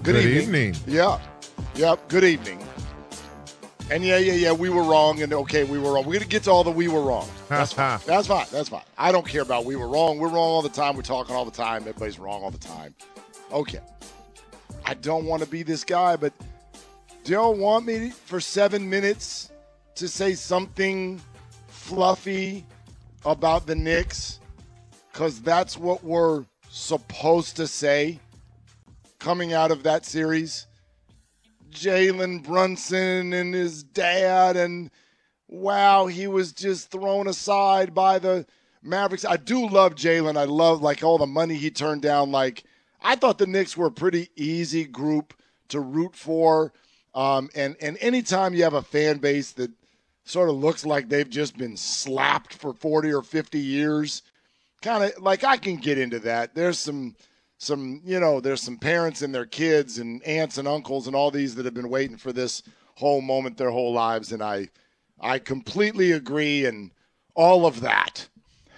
Good evening. Yeah. Yep. Good evening. And yeah. We were wrong. And okay, we were wrong. We're going to get to all the we were wrong. That's fine. That's fine. I don't care about we were wrong. We're wrong all the time. We're talking all the time. Everybody's wrong all the time. Okay. I don't want to be this guy, but do y'all want me for 7 minutes to say something fluffy about the Knicks? Because that's what we're supposed to say coming out of that series. Jalen Brunson and his dad, and wow, he was just thrown aside by the Mavericks. I do love Jalen. I love all the money he turned down. I thought the Knicks were a pretty easy group to root for. And anytime you have a fan base that sort of looks like they've just been slapped for 40 or 50 years, kind of I can get into that. There's some there's some parents and their kids and aunts and uncles and all these that have been waiting for this whole moment their whole lives. And I completely agree and all of that.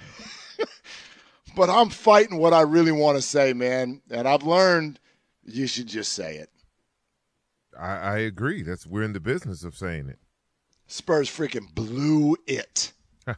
But I'm fighting what I really want to say, man. And I've learned you should just say it. I agree. We're in the business of saying it. Spurs freaking blew it.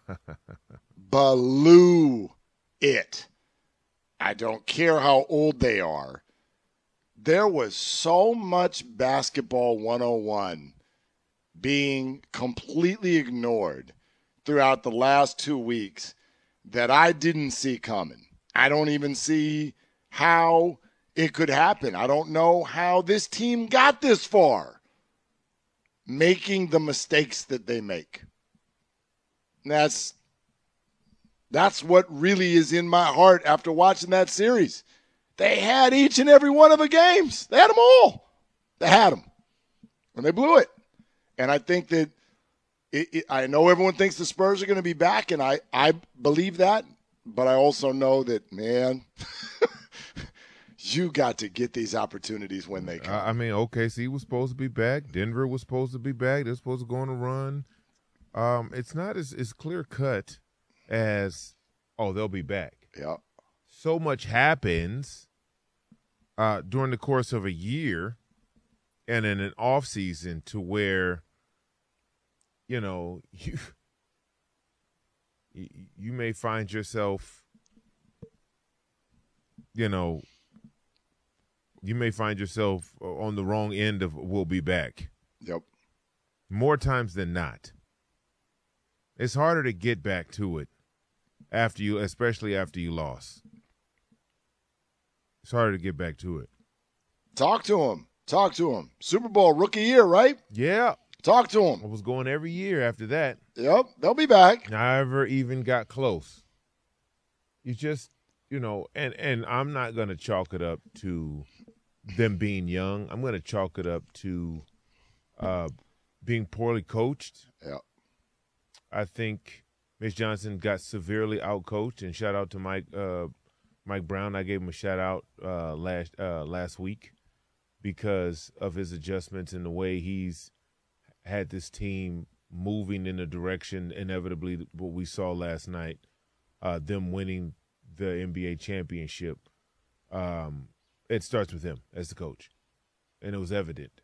Blew it. I don't care how old they are. There was so much basketball 101 being completely ignored throughout the last 2 weeks that I didn't see coming. I don't even see how it could happen. I don't know how this team got this far, making the mistakes that they make. That's what really is in my heart after watching that series. They had each and every one of the games. They had them all. They had them. And they blew it. And I think that I know everyone thinks the Spurs are going to be back, and I believe that. But I also know that, man, you got to get these opportunities when they come. OKC was supposed to be back. Denver was supposed to be back. They're supposed to go on a run. It's not as clear-cut as, they'll be back. Yeah. So much happens during the course of a year and in an off season to where, you may find yourself, on the wrong end of we'll be back. Yep. More times than not. It's harder to get back to it especially after you lost. It's harder to get back to it. Talk to him. Super Bowl rookie year, right? Yeah. Talk to him. I was going every year after that. Yep, they'll be back. Never even got close. You just, and I'm not going to chalk it up to them being young. I'm going to chalk it up to being poorly coached. Yeah. I think Mitch Johnson got severely outcoached, and shout out to Mike Brown. I gave him a shout out last week because of his adjustments and the way he's had this team moving in the direction inevitably what we saw last night, them winning the NBA championship. It starts with him as the coach, and it was evident.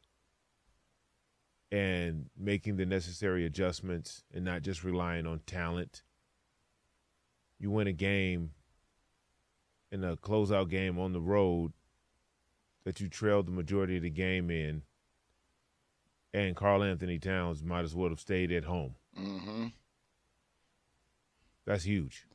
And making the necessary adjustments and not just relying on talent. You win a game in a closeout game on the road that you trailed the majority of the game in, and Karl Anthony Towns might as well have stayed at home. Mm-hmm. That's huge.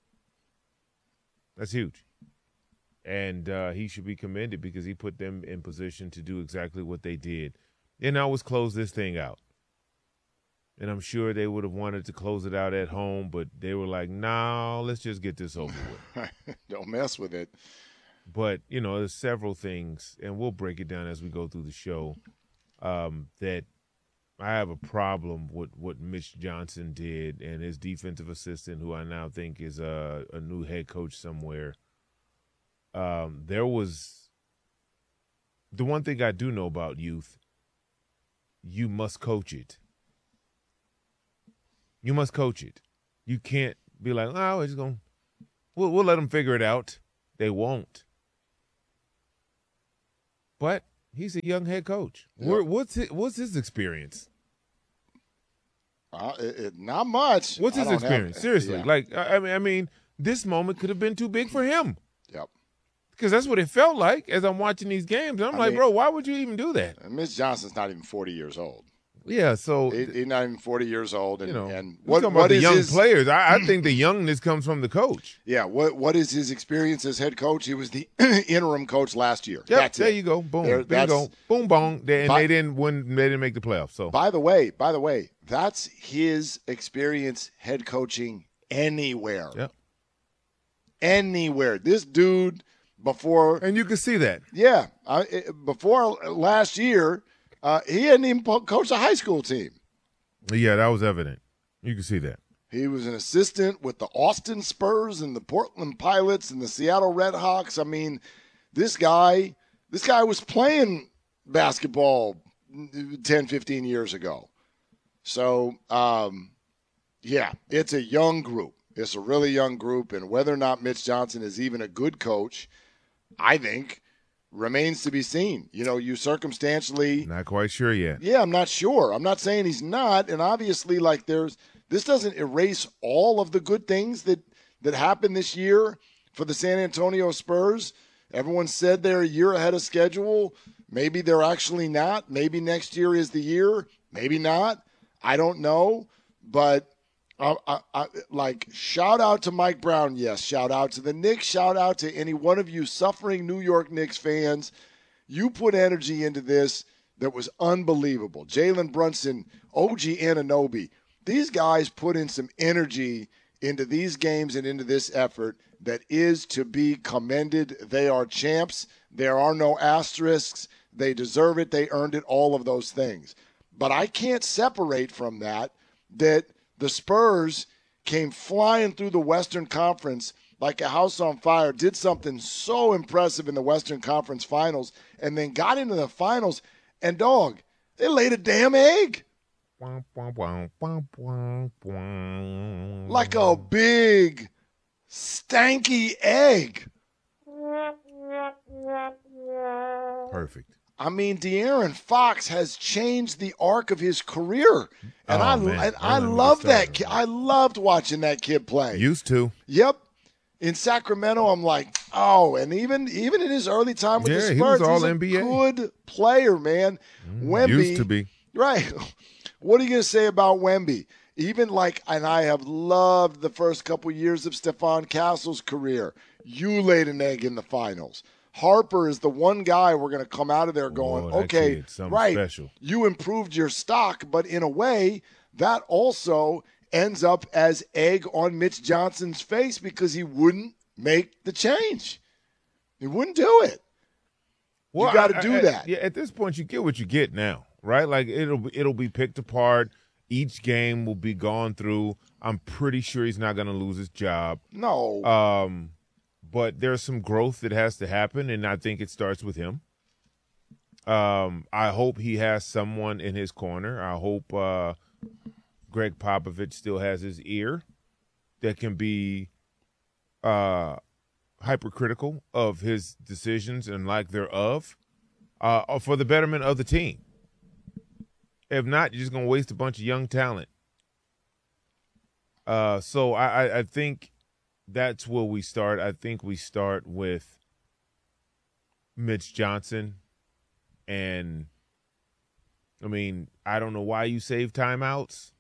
And he should be commended because he put them in position to do exactly what they did. And now let's close this thing out. And I'm sure they would have wanted to close it out at home, but they were like, no, let's just get this over with. Don't mess with it. But, there's several things, and we'll break it down as we go through the show, that I have a problem with what Mitch Johnson did and his defensive assistant, who I now think is a new head coach somewhere. There was – the one thing I do know about youth, you must coach it. You must coach it. You can't be like, we're just going to we'll let them figure it out. They won't. But He's a young head coach. Yep. What's his experience? Not much. What's his experience? Seriously, yeah. like I mean, this moment could have been too big for him. Yep. Because that's what it felt like as I'm watching these games. I'm like, bro, why would you even do that? Mitch Johnson's not even 40 years old. Yeah, so he's not even 40 years old, and and what about the is young his players? I think the youngness comes from the coach. Yeah, what is his experience as head coach? He was the interim coach last year. Yep, That's there it. you go. Boom. There you go. Boom, bong. They didn't win. They didn't make the playoffs. So by the way, that's his experience head coaching anywhere. Yep. Anywhere. This dude before, and you can see that. Yeah, before last year, he hadn't even coached a high school team. Yeah, that was evident. You can see that. He was an assistant with the Austin Spurs and the Portland Pilots and the Seattle Redhawks. I mean, this guy was playing basketball 10, 15 years ago. So, yeah, it's a young group. It's a really young group, and whether or not Mitch Johnson is even a good coach, I think, remains to be seen. You circumstantially. Not quite sure yet. Yeah, I'm not sure. I'm not saying he's not, and obviously, this doesn't erase all of the good things that happened this year for the San Antonio Spurs. Everyone said they're a year ahead of schedule. Maybe they're actually not. Maybe next year is the year. Maybe not. I don't know. But shout out to Mike Brown. Yes, shout out to the Knicks. Shout out to any one of you suffering New York Knicks fans. You put energy into this that was unbelievable. Jalen Brunson, OG Anunoby. These guys put in some energy into these games and into this effort that is to be commended. They are champs. There are no asterisks. They deserve it. They earned it, all of those things. But I can't separate from that the Spurs came flying through the Western Conference like a house on fire, did something so impressive in the Western Conference Finals, and then got into the finals, and, dog, they laid a damn egg. Like a big, stanky egg. Perfect. I mean, De'Aaron Fox has changed the arc of his career. And I love that kid. I loved watching that kid play. Used to. Yep. In Sacramento, I'm like, oh, and even in his early time with the Spurs, he was all he's a NBA. Good player, man. Wemby. Used to be. Right. What are you going to say about Wemby? Even and I have loved the first couple years of Stephon Castle's career. You laid an egg in the finals. Harper is the one guy we're going to come out of there going, okay, right, special. You improved your stock, but in a way, that also ends up as egg on Mitch Johnson's face because he wouldn't make the change. He wouldn't do it. Well, you got to do that. Yeah, at this point, you get what you get now, right? Like it'll be picked apart. Each game will be gone through. I'm pretty sure he's not going to lose his job. No. But there's some growth that has to happen, and I think it starts with him. I hope he has someone in his corner. I hope Greg Popovich still has his ear that can be hypercritical of his decisions and lack thereof for the betterment of the team. If not, you're just going to waste a bunch of young talent. So I think that's where we start. I think we start with Mitch Johnson. And, I mean, I don't know why you save timeouts.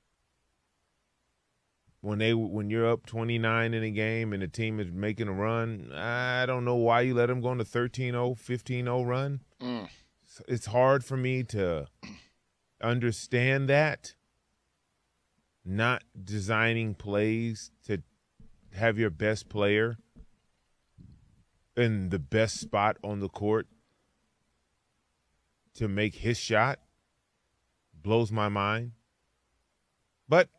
When you're up 29 in a game and the team is making a run, I don't know why you let them go on a 13-0, 15-0 run. It's hard for me to understand that. Not designing plays to have your best player in the best spot on the court to make his shot blows my mind. But,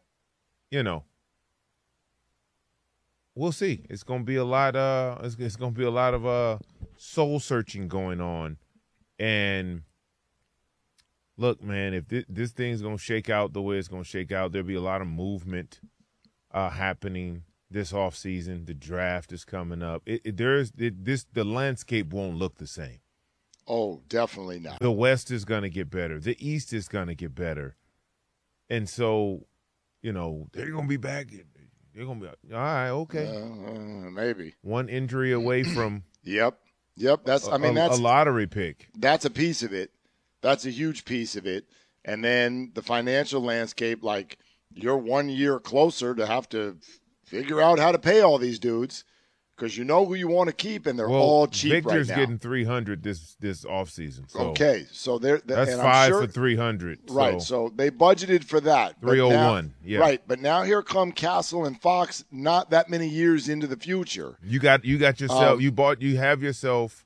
we'll see. It's going to be a lot it's going to be a lot of soul searching going on. And look, man, if this thing's going to shake out the way it's going to shake out, there'll be a lot of movement happening this offseason. The draft is coming up. The landscape won't look the same. Oh, definitely not. The West is going to get better. The East is going to get better. And so, they're going to be back. They're going to be all right, okay. Maybe. One injury away from Yep. That's a lottery pick. That's a piece of it. That's a huge piece of it. And then the financial landscape, like you're 1 year closer to have to figure out how to pay all these dudes because you know who you want to keep, and they're all cheap Victor's right now. getting $300 this offseason. So okay, so that's and five for $300. Right, so they budgeted for that. 301, yeah. Right, but now here come Castle and Fox, not that many years into the future. You got yourself. You have yourself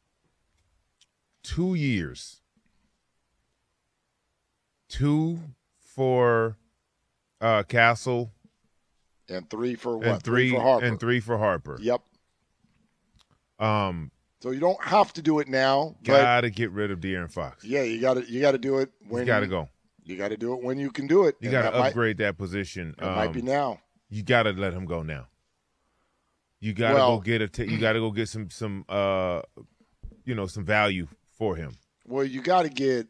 2 years. 2 for Castle. And 3 for what? And 3 for Harper. And 3 for Harper. Yep. So you don't have to do it now. Gotta get rid of De'Aaron Fox. Yeah, you got to do it when you gotta go. You got to do it when you can do it. You got to upgrade that position. It might be now. You got to let him go now. You got to go get you got to go get some some value for him. Well, you got to get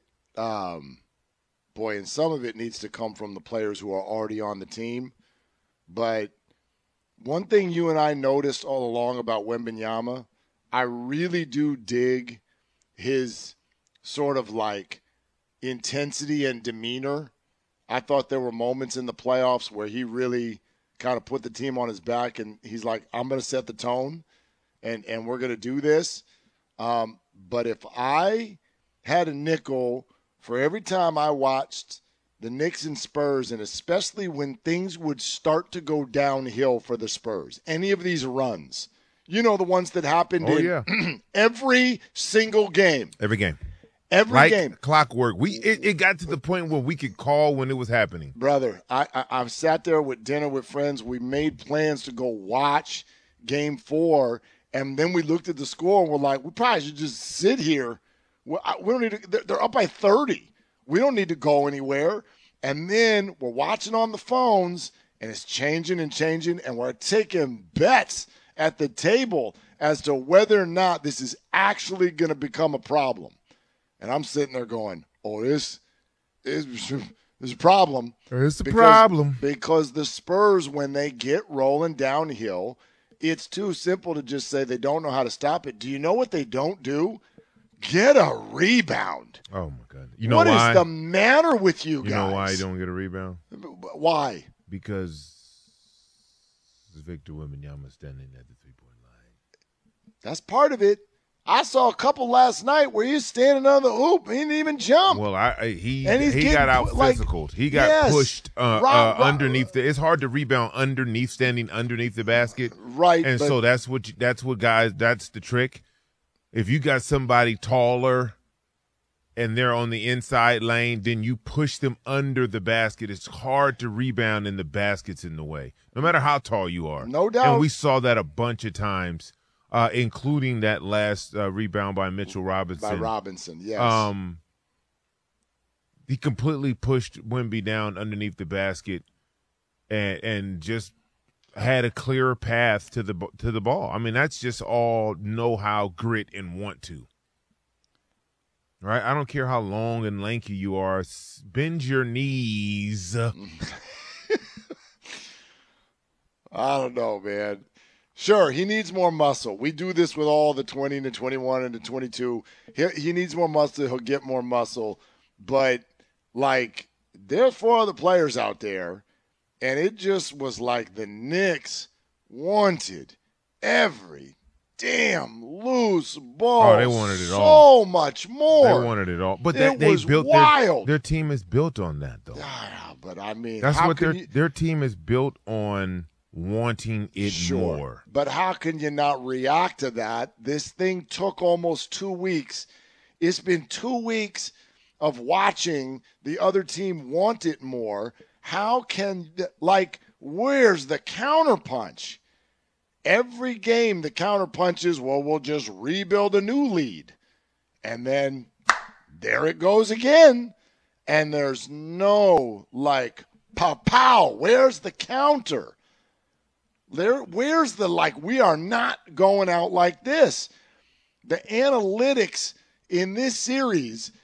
and some of it needs to come from the players who are already on the team. But one thing you and I noticed all along about Wembanyama, I really do dig his sort of like intensity and demeanor. I thought there were moments in the playoffs where he really kind of put the team on his back, and he's like, I'm going to set the tone, and we're going to do this. But if I had a nickel for every time I watched the Knicks and Spurs, and especially when things would start to go downhill for the Spurs, any of these runs, the ones that happened every single game. Every game. Every game. Clockwork. It got to the point where we could call when it was happening. Brother, I've sat there with dinner with friends. We made plans to go watch Game 4, and then we looked at the score and we're like, we probably should just sit here. We don't need to. They're up by 30. We don't need to go anywhere. And then we're watching on the phones, and it's changing and changing, and we're taking bets at the table as to whether or not this is actually going to become a problem. And I'm sitting there going, this is a problem. It's a problem. Because the Spurs, when they get rolling downhill, it's too simple to just say they don't know how to stop it. Do you know what they don't do? Get a rebound. Oh, my God. You know what why? What is the matter with you guys? You know why you don't get a rebound? Why? Because Victor Wembanyama standing at the three-point line. That's part of it. I saw a couple last night where he's standing on the hoop. He didn't even jump. Well, he got out physical. He got pushed underneath. It's hard to rebound standing underneath the basket. Right. And so that's what guys. That's the trick. If you got somebody taller and they're on the inside lane, then you push them under the basket. It's hard to rebound and the basket's in the way, no matter how tall you are. No doubt. And we saw that a bunch of times, including that last rebound by Mitchell Robinson. By Robinson, yes. He completely pushed Wemby down underneath the basket and just had a clearer path to the ball. I mean, that's just all know-how, grit, and want to. Right? I don't care how long and lanky you are. Bend your knees. I don't know, man. Sure, he needs more muscle. We do this with all the 20 and the 21 and the 22. He needs more muscle. He'll get more muscle. But, there's 4 other players out there, and it just was like the Knicks wanted every damn loose ball. Oh, they wanted it all. So much more. They wanted it all. But it was wild. Their team is built on that, though. But, I mean, that's what their team is built on. Wanting it more. But how can you not react to that? This thing took almost 2 weeks. It's been 2 weeks of watching the other team want it more. How can, where's the counterpunch? Every game, the counterpunch is, we'll just rebuild a new lead. And then there it goes again. And there's no, pow, where's the counter? Where's the we are not going out like this? The analytics in this series